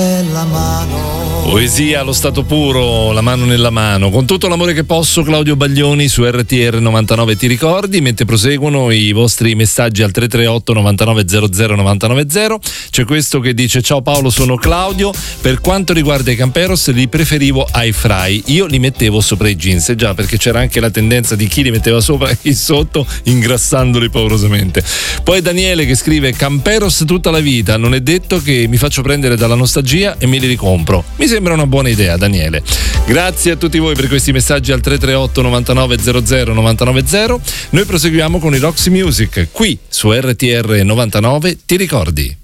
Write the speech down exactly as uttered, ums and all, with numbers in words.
La mano. Poesia allo stato puro, la mano nella mano. Con tutto l'amore che posso, Claudio Baglioni su R T R novantanove ti ricordi, mentre proseguono i vostri messaggi al tre tre otto novantanove zero zero novantanove zero. C'è questo che dice: ciao Paolo, sono Claudio. Per quanto riguarda i Camperos li preferivo ai fry, io li mettevo sopra i jeans. Eh già, perché c'era anche la tendenza di chi li metteva sopra e chi sotto, ingrassandoli paurosamente. Poi Daniele che scrive: Camperos tutta la vita, non è detto che mi faccio prendere dalla nostalgia e me li ricompro. Mi sembra una buona idea, Daniele. Grazie a tutti voi per questi messaggi al tre tre otto novantanove zero zero novantanove zero. Noi proseguiamo con i Roxy Music qui su R T R novantanove ti ricordi.